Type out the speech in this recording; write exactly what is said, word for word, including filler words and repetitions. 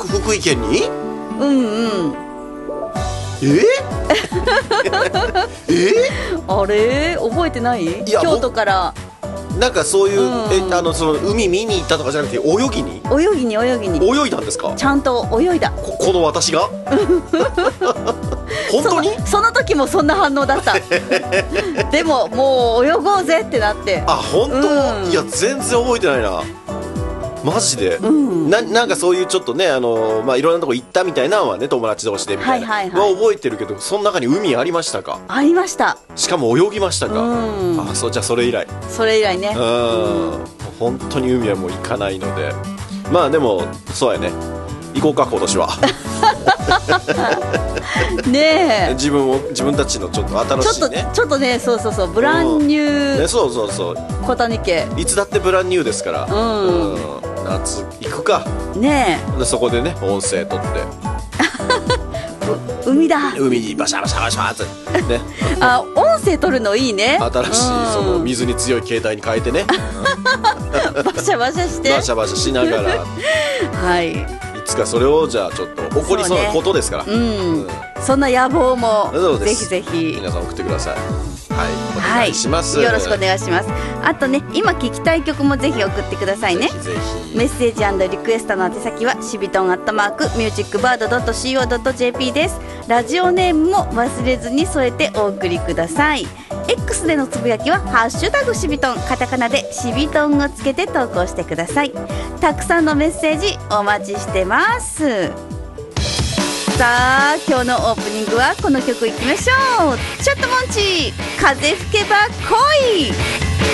福井県に？ うんうんええあれ覚えてない？ や京都からなんかそういう、 うんえあのその海見に行ったとかじゃなくて泳ぎに泳ぎに泳ぎに泳いだんですか？ ちゃんと泳いだ。 ここの私が本当に？ その、その時もそんな反応だったでももう泳ごうぜってなって。 あ、本当、 うん、 いや全然覚えてないなマジで、 うん、 な, なんかそういうちょっとねあの、まあ、いろんなとこ行ったみたいなのはね友達同士でみたいな、 はいはいはい、 は覚えてるけどその中に海ありましたか？ ありました。 しかも泳ぎましたか？ うん、 あ、そうじゃあそれ以来それ以来ね。 うん、本当に海はもう行かないのでまあでもそうやね行こうか今年はねえ自分を自分たちのちょっと新しいねちょっとちょっとねそうそうそうブランニュー、 ね、そうそうそう小谷家いつだってブランニューですから、 うん、 うん、夏行くかねでそこでね音声取って海だ海にバシャバシャバシャってねあ音声取るのいいね。 新しいその水に強い携帯に変えてねバシャバシャしてバシャバシャしながらはいいつかそれをじゃあちょっと起こりそうなことですから、 そうね、うんうん、 そんな野望もぜひぜひ皆さん送ってください。はい、おはい、 願いします、 よろしくお願いします。あとね今聴きたい曲もぜひ送ってくださいね。 ぜひぜひメッセージ&リクエストの宛先はシビトンアットマークミュージックバードドットシーオードットジェーピー です。ラジオネームも忘れずに添えてお送りください。 X でのつぶやきはハッシュタグシビトンカタカナでシビトンをつけて投稿してください。たくさんのメッセージお待ちしてます。さあ今日のオープニングはこの曲いきましょう。チャットモンチー風吹けば恋。